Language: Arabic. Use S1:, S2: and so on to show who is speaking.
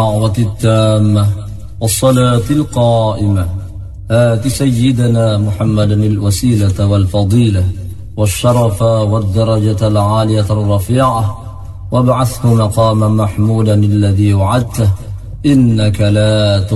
S1: الدعوة التامة والصلاة القائمة آت سيدنا محمدا الوسيلة والفضيلة والشرف والدرجة العالية الرفيعة وابعثه مقاما محمودا الذي وعدته إنك لا